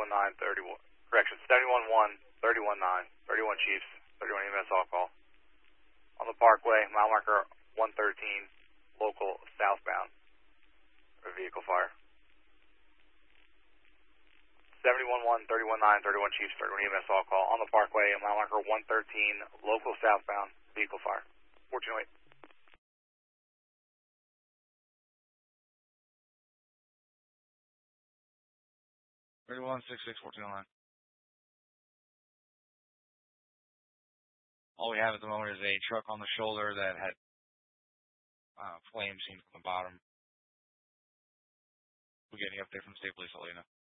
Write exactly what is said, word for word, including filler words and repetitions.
one nine, thirty-one, correction, seventy-one one, thirty-one nine, thirty-one Chiefs, thirty-one E M S all call. On the Parkway, mile marker one thirteen, local southbound, a vehicle fire. seventy-one one, thirty-one nine, thirty-one Chiefs, thirty-one E M S all call. On the Parkway, mile marker one thirteen, local southbound, vehicle fire. fourteen oh eight. thirty-one six six, fourteen oh nine. All we have at the moment is a truck on the shoulder that had uh, flames seen from the bottom. We're getting up there from State Police, I'll let you know.